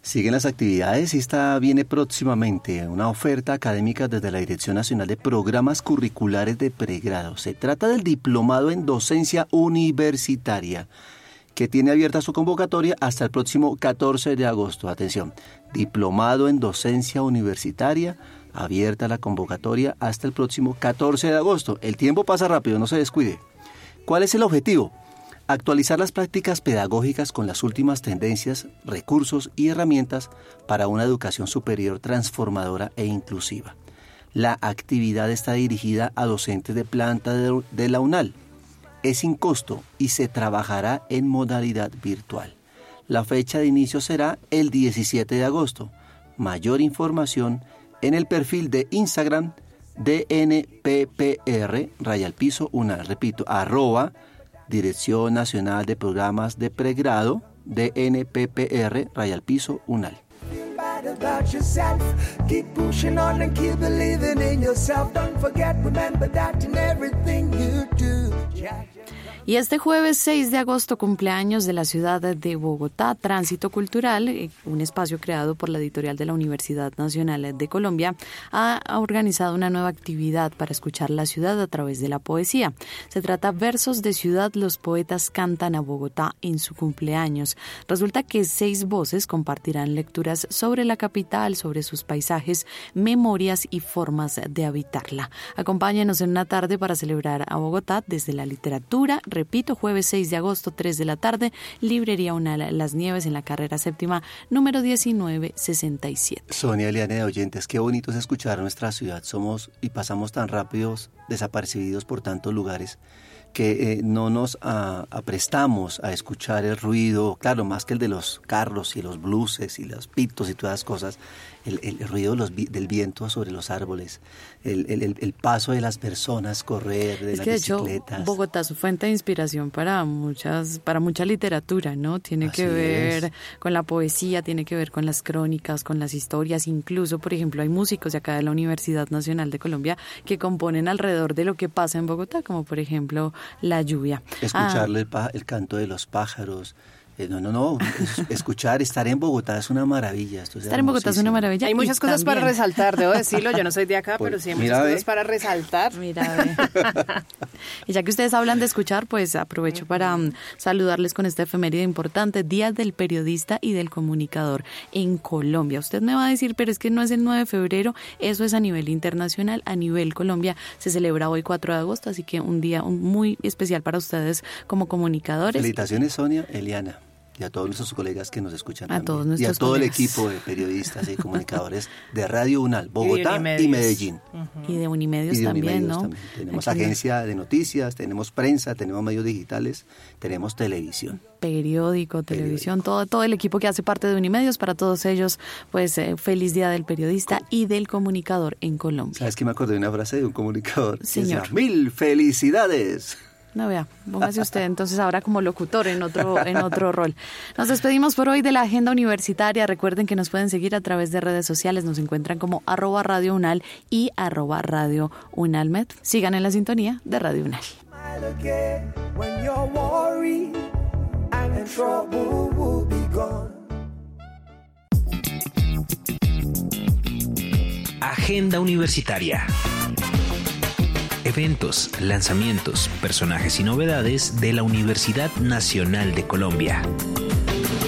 Siguen las actividades y esta viene próximamente una oferta académica desde la Dirección Nacional de Programas Curriculares de Pregrado. Se trata del Diplomado en Docencia Universitaria, que tiene abierta su convocatoria hasta el próximo 14 de agosto. Atención, Diplomado en Docencia Universitaria, abierta la convocatoria hasta el próximo 14 de agosto. El tiempo pasa rápido, no se descuide. ¿Cuál es el objetivo? Actualizar las prácticas pedagógicas con las últimas tendencias, recursos y herramientas para una educación superior transformadora e inclusiva. La actividad está dirigida a docentes de planta de la UNAL. Es sin costo y se trabajará en modalidad virtual. La fecha de inicio será el 17 de agosto. Mayor información en el perfil de Instagram DNPPR_UNAL. Repito, @ Dirección Nacional de Programas de Pregrado, DNPPR_UNAL. Y este jueves 6 de agosto, cumpleaños de la ciudad de Bogotá, Tránsito Cultural, un espacio creado por la editorial de la Universidad Nacional de Colombia, ha organizado una nueva actividad para escuchar la ciudad a través de la poesía. Se trata Versos de Ciudad, los poetas cantan a Bogotá en su cumpleaños. Resulta que 6 voces compartirán lecturas sobre la capital, sobre sus paisajes, memorias y formas de habitarla. Acompáñenos en una tarde para celebrar a Bogotá desde la literatura. Repito, jueves 6 de agosto, 3 de la tarde, Librería UNAL Las Nieves en la carrera séptima, número 1967. Sonia, Eliana de oyentes, qué bonito es escuchar nuestra ciudad. Somos y pasamos tan rápidos, desapercibidos por tantos lugares, que no nos aprestamos a escuchar el ruido, claro, más que el de los carros y los bluses y los pitos y todas las cosas, el ruido del viento sobre los árboles, el paso de las personas, correr, de las bicicletas. De hecho, Bogotá es fuente de inspiración para mucha literatura, ¿no? Tiene que ver con la poesía, tiene que ver con las crónicas, con las historias, incluso, por ejemplo, hay músicos de acá de la Universidad Nacional de Colombia que componen alrededor de lo que pasa en Bogotá, como por ejemplo la lluvia. Escucharle el canto de los pájaros. Escuchar, estar en Bogotá es una maravilla. Estar en Bogotá es una maravilla. Hay muchas cosas para resaltar, debo decirlo. Yo no soy de acá, pero sí hay muchas cosas para resaltar. Y ya que ustedes hablan de escuchar, pues aprovecho para saludarles con esta efeméride importante, Día del Periodista y del Comunicador en Colombia. Usted me va a decir, pero es que no es el 9 de febrero, eso es a nivel internacional, a nivel Colombia se celebra hoy 4 de agosto, así que un día muy especial para ustedes como comunicadores. Felicitaciones, Sonia, Eliana. Y a todos nuestros colegas que nos escuchan. A todos nuestros y a todo colegas. El equipo de periodistas y comunicadores de Radio UNAL, Bogotá y Medellín. Y de Unimedios también, ¿no? También. Tenemos agencia de noticias, tenemos prensa, tenemos medios digitales, tenemos televisión. Periódico, televisión, todo el equipo que hace parte de Unimedios. Para todos ellos, pues feliz Día del Periodista y del Comunicador en Colombia. ¿Sabes que me acordé de una frase de un comunicador? Señor. Decía, 1000 felicidades. No, vea, póngase usted entonces ahora como locutor en otro rol. Nos despedimos por hoy de la agenda universitaria. Recuerden que nos pueden seguir a través de redes sociales. Nos encuentran como @Radio UNAL y @Radio UNALmed. Sigan en la sintonía de Radio UNAL. Agenda universitaria. Eventos, lanzamientos, personajes y novedades de la Universidad Nacional de Colombia.